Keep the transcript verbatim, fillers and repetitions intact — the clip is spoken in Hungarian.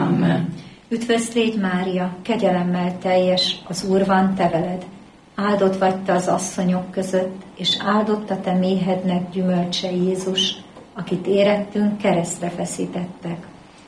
Amen. Üdvözl légy, Mária, kegyelemmel teljes, az Úr van te veled. Áldott vagy te az asszonyok között, és áldott a te méhednek gyümölcse, Jézus, akit érettünk keresztre feszítettek.